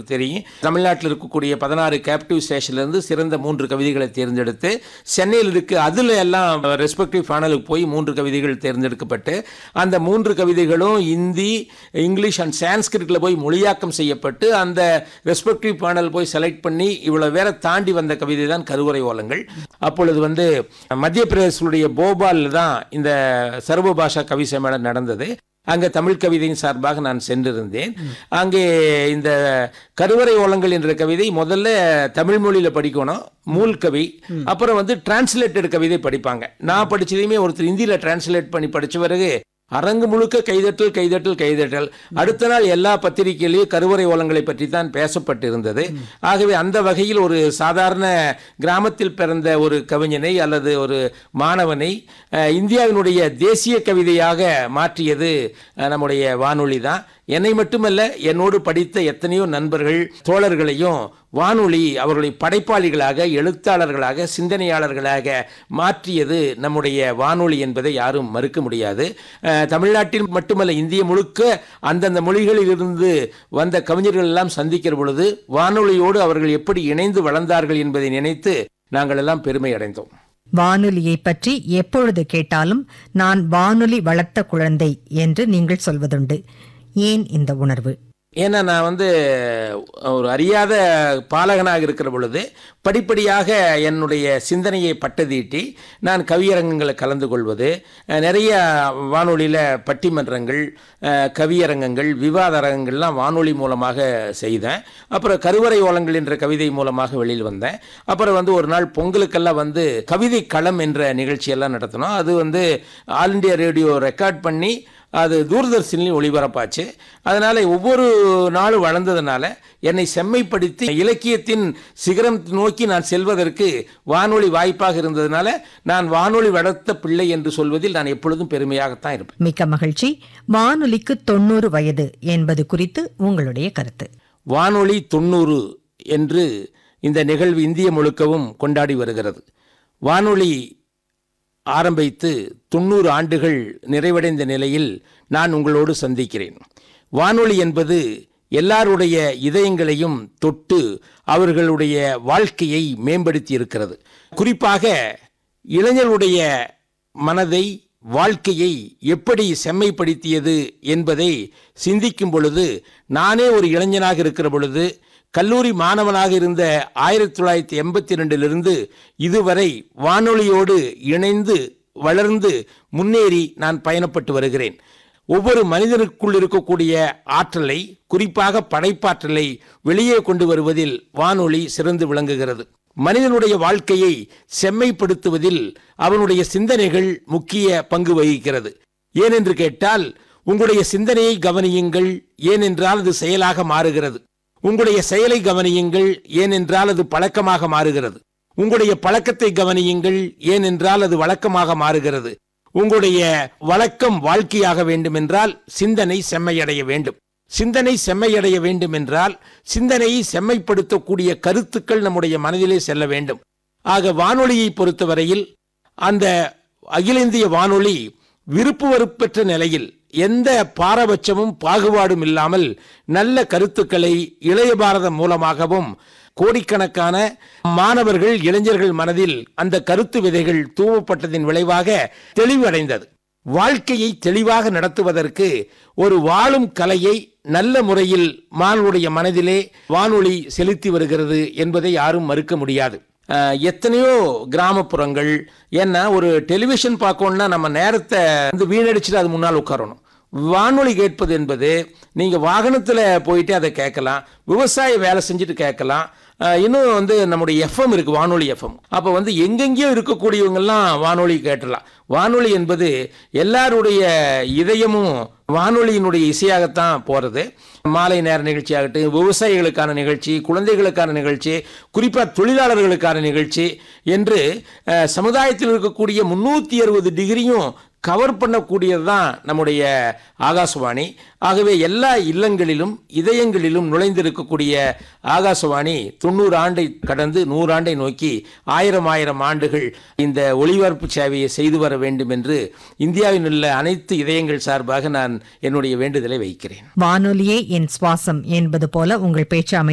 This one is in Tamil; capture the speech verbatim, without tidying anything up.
உங்களுக்கு தெரியும். தமிழ்நாட்டில் இருக்கக்கூடிய பதினாறு கேப்டிவ் ஸ்டேஷன்லேருந்து சிறந்த மூன்று கவிதைகளை தேர்ந்தெடுத்து சென்னையில் இருக்கு அதில் எல்லாம் ரெஸ்பெக்டிவ் பேனலுக்கு போய் மூன்று கவிதைகள் தேர்ந்தெடுக்கப்பட்டு அந்த மூன்று கவிதைகளும் இந்தி, இங்கிலீஷ் அண்ட் சான்ஸ்கிரிட்டில் போய் மொழியாக்கம் செய்யப்பட்டு அந்த ரெஸ்பெக்டிவ் பேனல் போய் செலக்ட் பண்ணி இவ்வளவு வேற தாண்டி வந்த கவிதை தான் கருவறை ஓலங்கள். அப்பொழுது வந்து மத்திய பிரதேசனுடைய போபால் தான் இந்த சர்வ பாஷா கவி சம்மேளனம் நடந்தது. அங்கே தமிழ் கவிதையின் சார்பாக நான் சென்றிருந்தேன். அங்கே இந்த கருவறை ஓலங்கள் என்ற கவிதை முதல்ல தமிழ் மொழியில் படிக்கணும், மூல் கவி. அப்புறம் வந்து டிரான்ஸ்லேட்டட் கவிதை படிப்பாங்க. நான் படிச்சதையுமே ஒருத்தர் இந்தியில் டிரான்ஸ்லேட் பண்ணி படிச்ச பிறகு அரங்கு முழுக்க கைதட்டல் கைதட்டல் கைதட்டல். அடுத்த நாள் எல்லா பத்திரிகையிலையும் கருவறை ஓலங்களை பற்றி தான் பேசப்பட்டிருந்தது. ஆகவே அந்த வகையில் ஒரு சாதாரண கிராமத்தில் பிறந்த ஒரு கவிஞனை அல்லது ஒரு மாணவனை இந்தியாவினுடைய தேசிய கவிதையாக மாற்றியது நம்முடைய வானொலி தான். என்னை மட்டுமல்ல, என்னோடு படித்த எத்தனையோ நண்பர்கள் தோழர்களையும் வானொலி அவர்களை படைப்பாளிகளாக, எழுத்தாளர்களாக, சிந்தனையாளர்களாக மாற்றியது நம்முடைய வானொலி என்பதை யாரும் மறுக்க முடியாது. தமிழ்நாட்டில் மட்டுமல்ல, இந்திய முழுக்க அந்தந்த மொழிகளில் இருந்து வந்த கவிஞர்கள் எல்லாம் சந்திக்கிற பொழுது வானொலியோடு அவர்கள் எப்படி இணைந்து வளர்ந்தார்கள் என்பதை நினைத்து நாங்கள் எல்லாம் பெருமை அடைந்தோம். வானொலியை பற்றி எப்பொழுது கேட்டாலும் நான் வானொலி வளர்த்த குழந்தை என்று நீங்கள் சொல்வதுண்டு. ஏன் இந்த உணர்வு? ஏன்னா நான் வந்து ஒரு அறியாத பாலகனாக இருக்கிற பொழுது படிப்படியாக என்னுடைய சிந்தனையை பட்டதீட்டி நான் கவியரங்கங்களை கலந்து கொள்வது, நிறைய வானொலியில் பட்டிமன்றங்கள், கவியரங்கங்கள், விவாத அரங்கங்கள்லாம் வானொலி மூலமாக செய்தேன். அப்புறம் கருவறை ஓலங்கள் என்ற கவிதை மூலமாக வெளியில் வந்தேன். அப்புறம் வந்து ஒரு நாள் பொங்கலுக்கெல்லாம் வந்து கவிதை களம் என்ற நிகழ்ச்சியெல்லாம் நடத்தினோம். அது வந்து ஆல் இண்டியா ரேடியோ ரெக்கார்ட் பண்ணி அது தூர்தர்ஷன்லையும் ஒளிபரப்பாச்சு. அதனால் ஒவ்வொரு நாளும் வளர்ந்ததுனால என்னை செம்மைப்படுத்தி இலக்கியத்தின் சிகரம் நோக்கி நான் செல்வதற்கு வானொலி வாய்ப்பாக இருந்ததுனால நான் வானொலி வளர்த்த பிள்ளை என்று சொல்வதில் நான் எப்பொழுதும் பெருமையாகத்தான் இருப்பேன். மிக்க மகிழ்ச்சி. வானொலிக்கு தொண்ணூறு வயது என்பது குறித்து உங்களுடைய கருத்து? வானொலி தொண்ணூறு என்று இந்த நிகழ்வு இந்திய முழுக்கவும் கொண்டாடி வருகிறது. வானொலி ஆரம்பித்து தொண்ணூறு ஆண்டுகள் நிறைவடைந்த நிலையில் நான் உங்களோடு சந்திக்கிறேன். வானொலி என்பது எல்லாருடைய இதயங்களையும் தொட்டு அவர்களுடைய வாழ்க்கையை மேம்படுத்தி இருக்கிறது. குறிப்பாக இளைஞர்களுடைய மனதை, வாழ்க்கையை எப்படி செம்மைப்படுத்தியது என்பதை சிந்திக்கும் பொழுது, நானே ஒரு இளைஞனாக இருக்கிற பொழுது, கல்லூரி மாணவனாக இருந்த ஆயிரத்தி தொள்ளாயிரத்தி எண்பத்தி ரெண்டிலிருந்து இதுவரை வானொலியோடு இணைந்து வளர்ந்து முன்னேறி நான் பயணப்பட்டு வருகிறேன். ஒவ்வொரு மனிதனுக்குள் இருக்கக்கூடிய ஆற்றலை, குறிப்பாக படைப்பாற்றலை வெளியே கொண்டு வருவதில் வானொலி சிறந்து விளங்குகிறது. மனிதனுடைய வாழ்க்கையை செம்மைப்படுத்துவதில் அவனுடைய சிந்தனைகள் முக்கிய பங்கு வகிக்கிறது. ஏனென்று கேட்டால், உங்களுடைய சிந்தனையை கவனியுங்கள், ஏனென்றால் அது செயலாக மாறுகிறது. உங்களுடைய செயலை கவனியுங்கள், ஏனென்றால் அது பழக்கமாக மாறுகிறது. உங்களுடைய பழக்கத்தை கவனியுங்கள், ஏனென்றால் அது வழக்கமாக மாறுகிறது. உங்களுடைய வழக்கம் வாழ்க்கையாக வேண்டும் என்றால் சிந்தனை செம்மையடைய வேண்டும். சிந்தனை செம்மையடைய வேண்டும் என்றால் சிந்தனையை செம்மைப்படுத்தக்கூடிய கருத்துக்கள் நம்முடைய மனதிலே செல்ல வேண்டும். ஆக வானொலியை பொறுத்தவரையில் அந்த அகில இந்திய வானொலி விருப்பு வெறுப்பற்ற நிலையில் எந்த பாரபட்சமும் பாகுபாடும் இல்லாமல் நல்ல கருத்துக்களை இளைய பாரதம் மூலமாகவும் கோடிக்கணக்கான மாணவர்கள், இளைஞர்கள் மனதில் அந்த கருத்து விதைகள் தூவப்பட்டதின் விளைவாக தெளிவடைந்தது. வாழ்க்கையை தெளிவாக நடத்துவதற்கு ஒரு வாழும் கலையை நல்ல முறையில் மாணவருடைய மனதிலே வானொலி செலுத்தி வருகிறது என்பதை யாரும் மறுக்க முடியாது. எத்தனையோ கிராமப்புறங்கள், ஏன்னா ஒரு டெலிவிஷன் பார்க்கணும்னா நம்ம நேரத்தை வந்து வீணடிச்சுட்டு அது முன்னால் உட்காரணும். வானொலி கேட்பது என்பது நீங்கள் வாகனத்தில் போயிட்டு அதை கேட்கலாம், விவசாய வேலை செஞ்சுட்டு கேட்கலாம். இன்னும் வந்து நம்முடைய எஃப்எம் இருக்குது, வானொலி எஃப்எம். அப்போ வந்து எங்கெங்கேயோ இருக்கக்கூடியவங்கெல்லாம் வானொலி கேட்டலாம். வானொலி என்பது எல்லாருடைய இதயமும் வானொலியினுடைய இசையாகத்தான் போகிறது. மாலை நேர நிகழ்ச்சி ஆகட்டும், விவசாயிகளுக்கான நிகழ்ச்சி, குழந்தைகளுக்கான நிகழ்ச்சி, குறிப்பாக தொழிலாளர்களுக்கான நிகழ்ச்சி என்று சமுதாயத்தில் இருக்கக்கூடிய முன்னூற்றி அறுபது டிகிரியும் கவர் பண்ணக்கூடியது தான் நம்முடைய ஆகாசவாணி. ஆகவே எல்லா இல்லங்களிலும் இதயங்களிலும் நுழைந்திருக்கக்கூடிய ஆகாசவாணி தொண்ணூறு ஆண்டை கடந்து நூறாண்டை நோக்கி ஆயிரம் ஆயிரம் ஆண்டுகள் இந்த ஒளிபரப்பு சேவையை செய்து வர வேண்டும் என்று இந்தியாவில் உள்ள அனைத்து இதயங்கள் சார்பாக நான் என்னுடைய வேண்டுதலை வைக்கிறேன். வானொலியே என் சுவாசம் என்பது போல உங்கள் பேச்சு